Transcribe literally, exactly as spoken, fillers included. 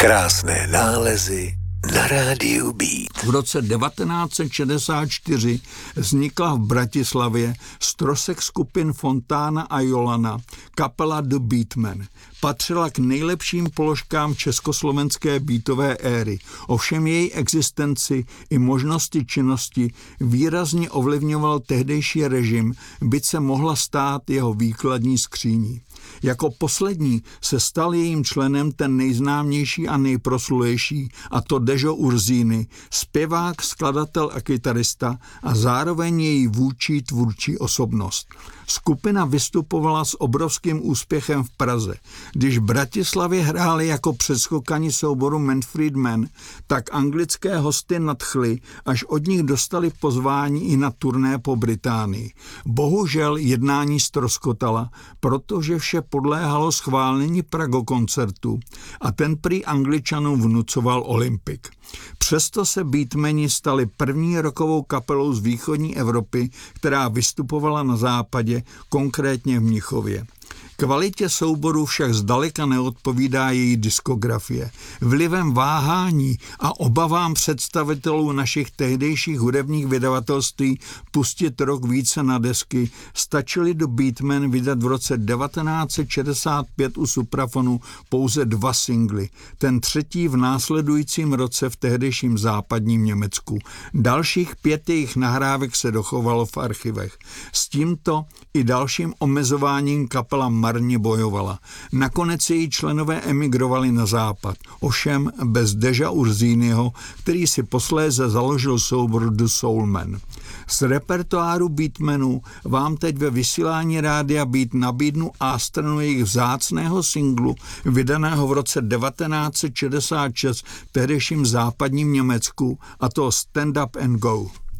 Krásné nálezy na rádiu Beat. V roce devatenáct set šedesát čtyři vznikla v Bratislavě z trosek skupin Fontána a Jolana kapela The Beatmen. Patřila k nejlepším položkám československé beatové éry. Ovšem její existenci i možnosti činnosti výrazně ovlivňoval tehdejší režim, byť se mohla stát jeho výkladní skříní. Jako poslední se stal jejím členem ten nejznámější a nejproslulejší, a to Dežo Urzíny, zpěvák, skladatel a kytarista a zároveň její vůdčí tvůrčí osobnost. Skupina vystupovala s obrovským úspěchem v Praze. Když v Bratislavě hráli jako předskokani souboru Manfred Mann, tak anglické hosty nadchly, až od nich dostali pozvání i na turné po Británii. Bohužel jednání ztroskotala, protože vše podléhalo schválení Prago koncertu a ten prý Angličanům vnucoval Olympik. Přesto se Beatmeni stali první rockovou kapelou z východní Evropy, která vystupovala na západě, konkrétně v Mnichově. Kvalitě souboru však zdaleka neodpovídá její diskografie. Vlivem váhání a obavám představitelů našich tehdejších hudebních vydavatelství pustit rok více na desky stačili do Beatmen vydat v roce devatenáct set šedesát pět u Suprafonu pouze dva singly, ten třetí v následujícím roce v tehdejším západním Německu. Dalších pět jejich nahrávek se dochovalo v archivech. S tímto i dalším omezováním kapela marně bojovala. Nakonec její členové emigrovali na západ, ovšem bez Deža Urzínyho, který si posléze založil soubor The Soulmen. Z repertoáru Beatmenů vám teď ve vysílání rádia Beat nabídnu A-stranu jejich vzácného singlu, vydaného v roce devatenáct set šedesát šest v tehdejším západním Německu, a to Stand Up and Go.